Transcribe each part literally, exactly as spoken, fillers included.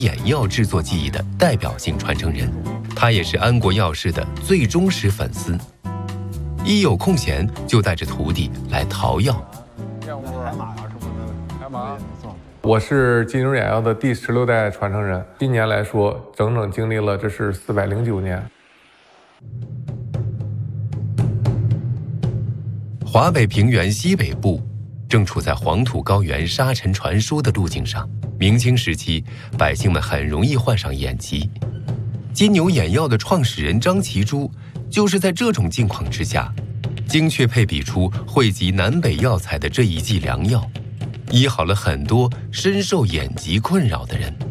眼药制作技艺的代表性传承人，他也是安国药师的最忠实粉丝，一有空闲就带着徒弟来淘药。 海马呀什么的，海马。 我是金牛眼药的第十六代传承人，今年来说，整整经历了这是四百零九年。 华北平原西北部正处在黄土高原沙尘传输的路径上，明清时期，百姓们很容易患上眼疾。金牛眼药的创始人张其珠，就是在这种境况之下，精确配比出汇集南北药材的这一剂良药，医好了很多深受眼疾困扰的人。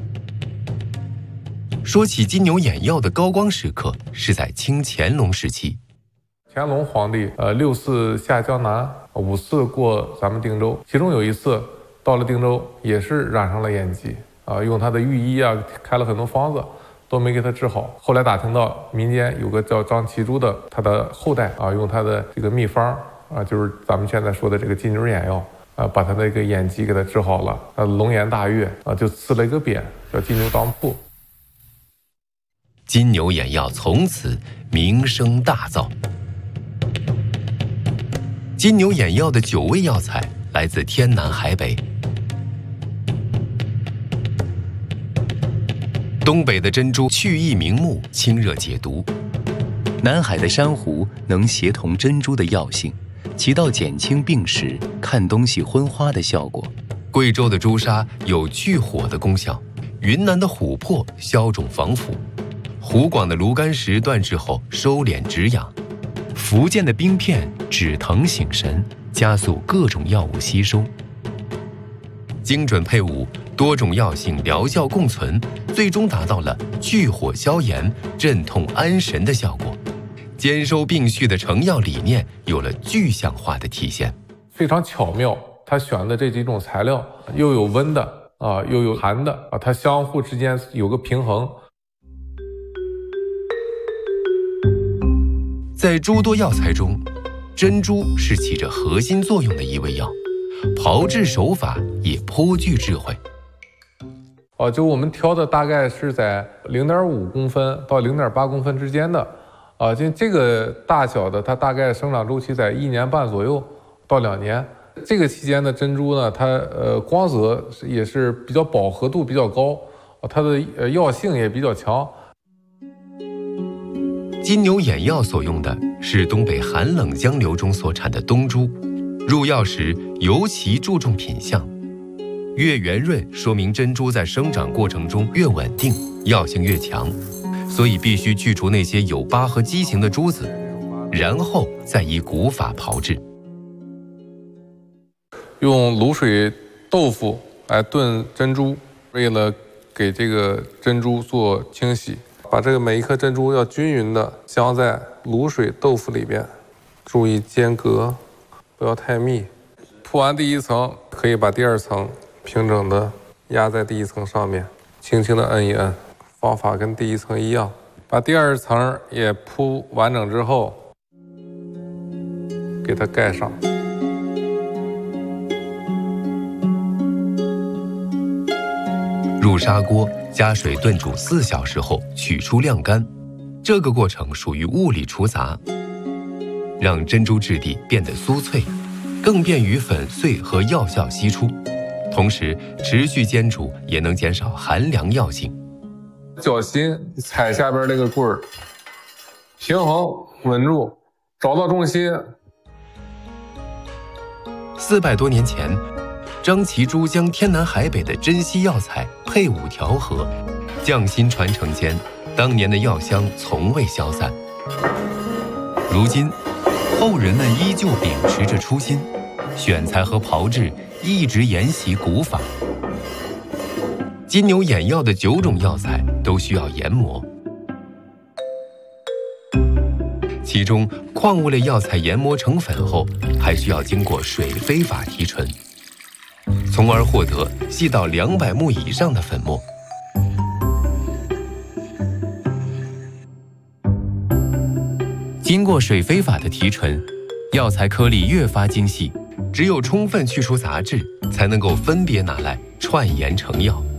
说起金牛眼药的高光时刻，是在清乾隆时期。 乾隆皇帝，呃，六次下江南，五次过咱们定州，其中有一次到了定州，也是染上了眼疾啊、呃，用他的御医啊，开了很多方子，都没给他治好。后来打听到民间有个叫张其珠的，他的后代啊，用他的这个秘方啊，就是咱们现在说的这个金牛眼药啊，把他那个眼疾给他治好了，啊，龙颜大悦啊，就赐了一个匾，叫金牛当铺。 金牛眼药从此名声大噪。金牛眼药的九味药材来自天南海北。东北的珍珠去意明目，清热解毒； 南海的珊瑚能协同珍珠的药性，起到减轻病时看东西昏花的效果。 贵州的朱砂有去火的功效，云南的琥珀消肿防腐，湖广的炉甘石断治后收敛止痒，福建的冰片止疼醒神，加速各种药物吸收。精准配伍，多种药性疗效共存，最终达到了去火消炎、镇痛安神的效果。兼收并蓄的成药理念有了具象化的体现， 非常巧妙。他选的这几种材料，又有温的啊，又有寒的啊，它相互之间有个平衡。 在诸多药材中，珍珠是起着核心作用的一味药，炮制手法也颇具智慧。 哦，就我们挑的大概是在零点五公分到零点八公分之间的，啊，就这个大小的，它大概生长周期在一年半左右到两年。这个期间的珍珠呢，它呃光泽也是比较饱和度比较高，它的呃药性也比较强。 金牛眼药所用的是东北寒冷江流中所产的冬珠，入药时尤其注重品相，越圆润说明珍珠在生长过程中越稳定，药性越强，所以必须去除那些有疤和畸形的珠子，然后再以古法炮制。 用卤水豆腐来炖珍珠，为了给这个珍珠做清洗，把这个每一颗珍珠要均匀的镶在卤水豆腐里边，注意间隔，不要太密。铺完第一层，可以把第二层平整的压在第一层上面，轻轻的摁一摁，方法跟第一层一样。把第二层也铺完整之后，给它盖上。 入砂锅，加水炖煮四小时后取出晾干，这个过程属于物理除杂，让珍珠质地变得酥脆，更便于粉碎和药效析出。同时，持续煎煮也能减少寒凉药性。 脚心踩下边这个棍儿，平衡稳住，找到重心。 四百多年前，张其珠将天南海北的珍稀药材配伍调和，匠心传承间，当年的药香从未消散。如今，后人们依旧秉持着初心，选材和炮制一直沿袭古法。金牛眼药的九种药材都需要研磨，其中矿物类药材研磨成粉后，还需要经过水飞法提纯，从而获得细到两百目以上的粉末。经过水飞法的提纯，药材颗粒越发精细，只有充分去除杂质，才能够分别拿来串研成药。